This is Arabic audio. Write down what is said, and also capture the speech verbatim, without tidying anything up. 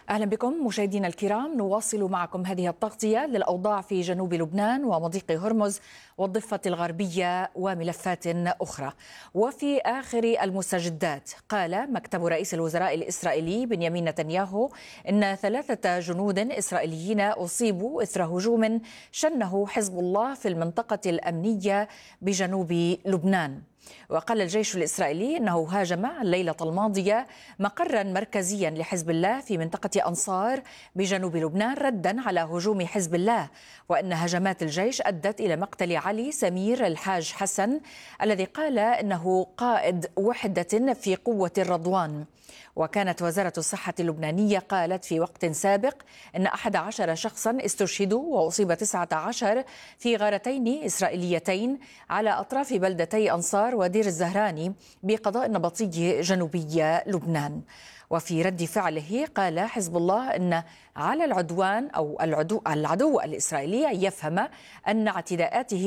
أهلا بكم مشاهدينا الكرام، نواصل معكم هذه التغطية للأوضاع في جنوب لبنان ومضيق هرمز والضفة الغربية وملفات أخرى. وفي آخر المستجدات قال مكتب رئيس الوزراء الإسرائيلي بنيامين نتنياهو إن ثلاثة جنود إسرائيليين أصيبوا إثر هجوم شنه حزب الله في المنطقة الأمنية بجنوب لبنان. وقال الجيش الإسرائيلي أنه هاجم الليلة الماضية مقرا مركزيا لحزب الله في منطقة أنصار بجنوب لبنان ردا على هجوم حزب الله، وأن هجمات الجيش أدت إلى مقتل علي سمير الحاج حسن الذي قال أنه قائد وحدة في قوة الرضوان. وكانت وزارة الصحة اللبنانية قالت في وقت سابق أن أحد عشر شخصا استشهدوا وأصيب تسعة عشر في غارتين إسرائيليتين على أطراف بلدتي أنصار ودير الزهراني بقضاء النبطي جنوبي لبنان. وفي رد فعله قال حزب الله أن على العدوان أو العدو, العدو الإسرائيلي يفهم أن اعتداءاته